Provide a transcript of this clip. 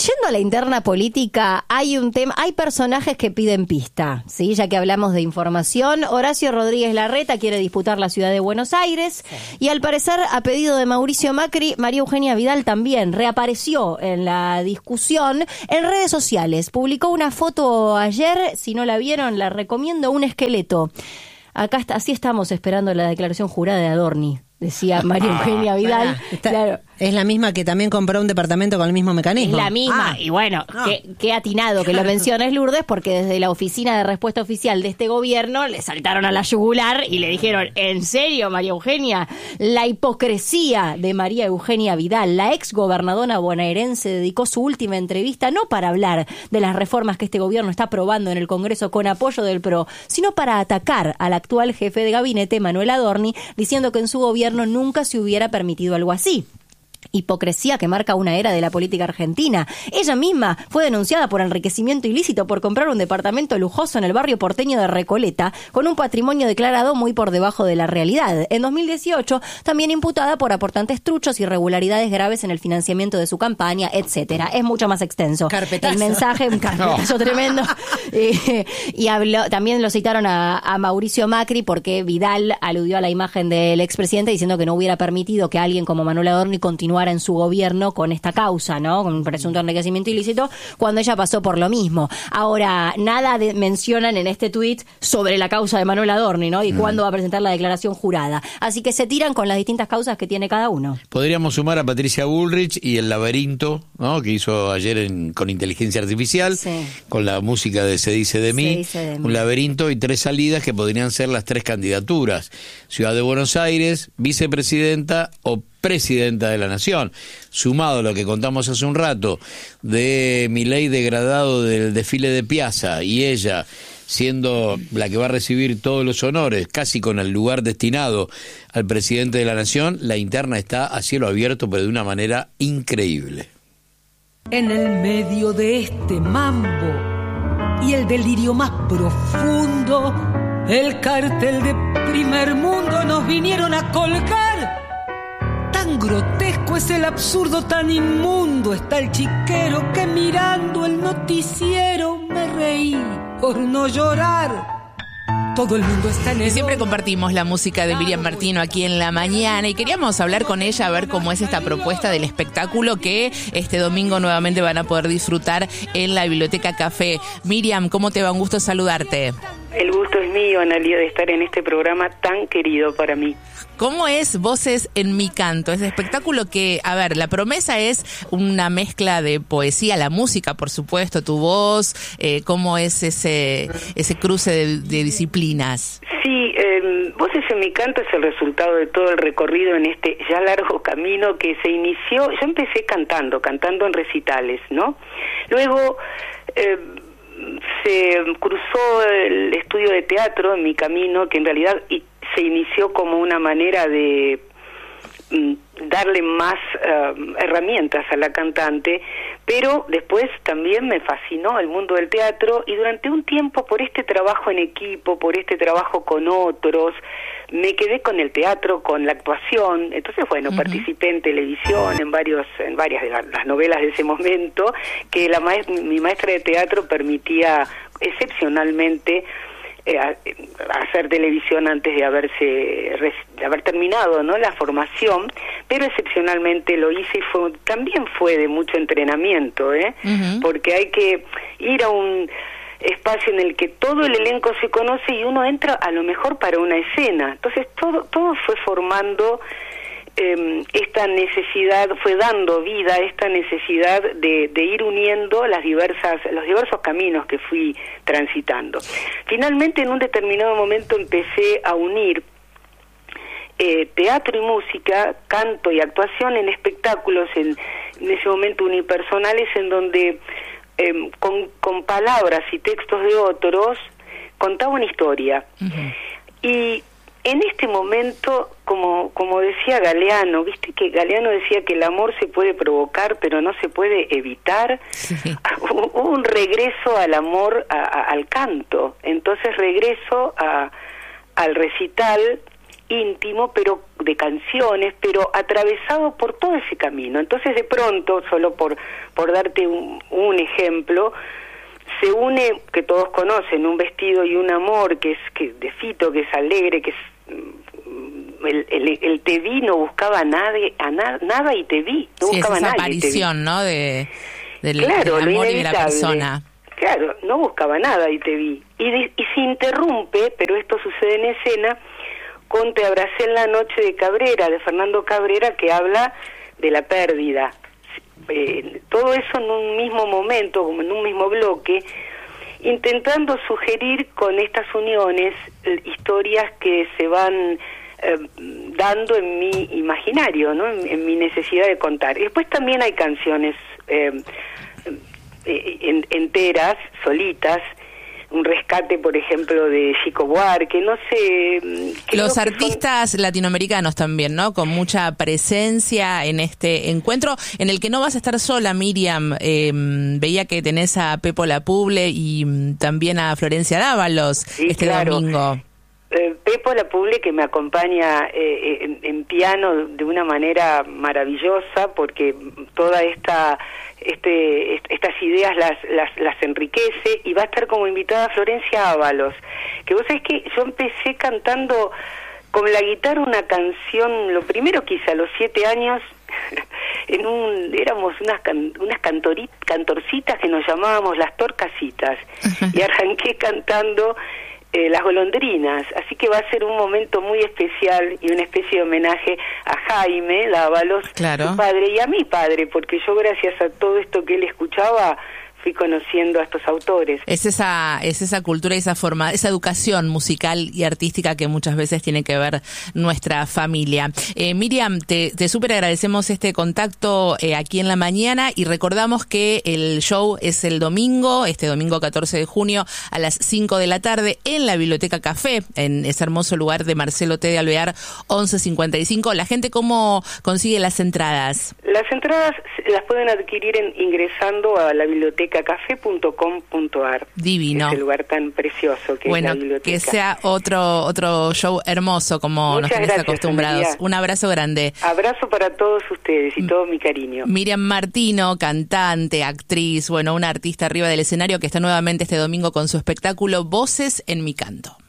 Yendo a la interna política, hay un tema, hay personajes que piden pista, ¿sí? Ya que hablamos de información, Horacio Rodríguez Larreta quiere disputar la ciudad de Buenos Aires y al parecer, a pedido de Mauricio Macri, María Eugenia Vidal también reapareció en la discusión en redes sociales. Publicó una foto ayer, si no la vieron, la recomiendo, un esqueleto. Acá está, así estamos esperando la declaración jurada de Adorni, decía María Eugenia Vidal. Claro. Es la misma que también compró un departamento con el mismo mecanismo. Es la misma, y bueno, qué atinado que lo menciones, Lourdes, porque desde la oficina de respuesta oficial de este gobierno le saltaron a la yugular y le dijeron, ¿en serio, María Eugenia? La hipocresía de María Eugenia Vidal, la ex gobernadora bonaerense, dedicó su última entrevista no para hablar de las reformas que este gobierno está aprobando en el Congreso con apoyo del PRO, sino para atacar al actual jefe de gabinete, Manuel Adorni, diciendo que en su gobierno nunca se hubiera permitido algo así. Hipocresía que marca una era de la política argentina. Ella misma fue denunciada por enriquecimiento ilícito por comprar un departamento lujoso en el barrio porteño de Recoleta con un patrimonio declarado muy por debajo de la realidad. En 2018, también imputada por aportantes truchos, irregularidades graves en el financiamiento de su campaña, etcétera. Es mucho más extenso. Carpetazo. El mensaje, un carpetazo tremendo. Y habló, también lo citaron a Mauricio Macri porque Vidal aludió a la imagen del expresidente diciendo que no hubiera permitido que alguien como Manuel Adorni continuara en su gobierno con esta causa, ¿no? Con un presunto enriquecimiento ilícito, cuando ella pasó por lo mismo. Ahora, nada mencionan en este tuit sobre la causa de Manuel Adorni, ¿no? Y cuándo va a presentar la declaración jurada. Así que se tiran con las distintas causas que tiene cada uno. Podríamos sumar a Patricia Bullrich y el laberinto, ¿no? Que hizo ayer con inteligencia artificial, con la música de Se dice de mí, un laberinto y 3 salidas que podrían ser las 3 candidaturas. Ciudad de Buenos Aires, vicepresidenta o presidenta de la Nación, sumado a lo que contamos hace un rato de Milei degradado del desfile de Piazza y ella siendo la que va a recibir todos los honores, casi con el lugar destinado al presidente de la Nación, la interna está a cielo abierto, pero de una manera increíble. En el medio de este mambo y el delirio más profundo, el cartel de Primer Mundo nos vinieron a colgar. Tan grotesco es el absurdo, tan inmundo está el chiquero, que mirando el noticiero me reí por no llorar. Todo el mundo está en el... Y siempre compartimos la música de Miriam Martino aquí en la mañana y queríamos hablar con ella a ver cómo es esta propuesta del espectáculo que este domingo nuevamente van a poder disfrutar en la Biblioteca Café. Miriam, ¿cómo te va? Un gusto saludarte. El gusto es mío, Analia, de estar en este programa tan querido para mí. ¿Cómo es Voces en mi canto? Ese espectáculo que, a ver, la promesa es una mezcla de poesía, la música, por supuesto, tu voz, ¿cómo es ese cruce de disciplinas? Sí, Voces en mi canto es el resultado de todo el recorrido en este ya largo camino que se inició. Yo empecé cantando en recitales, ¿no? Luego se cruzó el estudio de teatro en mi camino, que en realidad se inició como una manera de darle más herramientas a la cantante, pero después también me fascinó el mundo del teatro y durante un tiempo por este trabajo en equipo, por este trabajo con otros, me quedé con el teatro, con la actuación. Entonces, bueno, participé en televisión, en varias de las novelas de ese momento, que mi maestra de teatro permitía excepcionalmente hacer televisión antes de haber terminado, ¿no?, la formación, pero excepcionalmente lo hice y también fue de mucho entrenamiento, porque hay que ir a un espacio en el que todo el elenco se conoce y uno entra a lo mejor para una escena. Entonces todo fue formando esta necesidad, fue dando vida a esta necesidad de ir uniendo los diversos caminos que fui transitando. Finalmente, en un determinado momento empecé a unir teatro y música, canto y actuación en espectáculos, en ese momento unipersonales, en donde con palabras y textos de otros contaba una historia. Y en este momento, como decía Galeano, viste que Galeano decía que el amor se puede provocar pero no se puede evitar. Hubo un regreso al amor, al canto. Entonces regreso al recital íntimo, pero de canciones, pero atravesado por todo ese camino. Entonces, de pronto, solo por darte un ejemplo, se une, que todos conocen, Un vestido y un amor, que de Fito, que es alegre, que es el te vi, no buscaba nada y te vi, no buscaba esa nadie, aparición, ¿no? Del claro, amor y de la persona. Claro, no buscaba nada y te vi. Y se interrumpe, pero esto sucede en escena, con Te abracé en la noche de Cabrera, de Fernando Cabrera, que habla de la pérdida. Todo eso en un mismo momento, como en un mismo bloque, intentando sugerir con estas uniones historias que se van dando en mi imaginario, ¿no? En mi necesidad de contar. Y después también hay canciones enteras, solitas, un rescate, por ejemplo, de Chico Buarque, no sé. Los artistas latinoamericanos también, ¿no? Con mucha presencia en este encuentro, en el que no vas a estar sola, Miriam. Veía que tenés a Pepo Lapuble y también a Florencia Dávalos domingo. Pepo Lapuble, que me acompaña en piano de una manera maravillosa, porque toda estas ideas las enriquece, y va a estar como invitada Florencia Dávalos, que vos sabés que yo empecé cantando con la guitarra una canción, lo primero que hice a los 7 años, éramos unas cantorcitas que nos llamábamos las Torcasitas, y arranqué cantando Las Golondrinas, así que va a ser un momento muy especial y una especie de homenaje a Jaime Dávalos, claro, su padre, y a mi padre, porque yo, gracias a todo esto que él escuchaba, fui conociendo a estos autores. Es esa cultura y esa forma, esa educación musical y artística que muchas veces tiene que ver nuestra familia. Miriam, te súper agradecemos este contacto aquí en La Mañana, y recordamos que el show es el domingo, este domingo 14 de junio a las 5 de la tarde en la Biblioteca Café, en ese hermoso lugar de Marcelo T. de Alvear 1155. ¿La gente cómo consigue las entradas? Las entradas las pueden adquirir ingresando a la bibliotecacafé.com.ar. Divino. Ese lugar tan precioso que es la biblioteca. Que sea otro show hermoso como Muchas nos tenés gracias, acostumbrados. María. Un abrazo grande. Abrazo para todos ustedes y todo mi cariño. Miriam Martino, cantante, actriz, una artista arriba del escenario, que está nuevamente este domingo con su espectáculo Voces en mi canto.